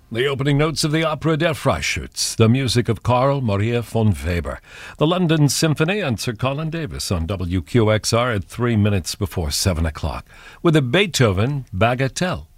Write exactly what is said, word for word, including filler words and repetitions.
The opening notes of the opera Der Freischütz, the music of Carl Maria von Weber, the London Symphony, and Sir Colin Davis on W Q X R at three minutes before seven o'clock, with a Beethoven Bagatelle.